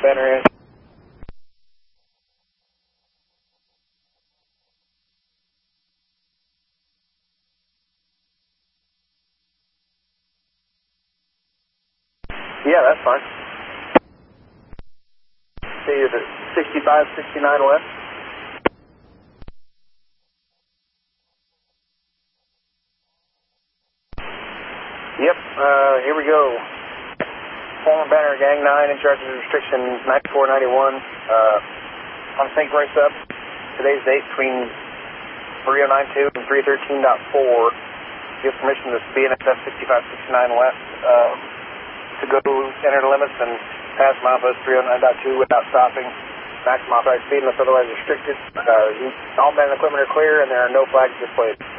banner in. Yeah, that's fine. See you at 65, 69 west. Yep, here we go. Former banner gang 9 in charge of the restriction 9491. On sync race up. Today's date between 3092 and 313.4. Give permission to BNSF 6569 west to go enter the limits and pass milepost 309.2 without stopping. Maximum authorized speed unless otherwise restricted. All men and equipment are clear and there are no flags displayed.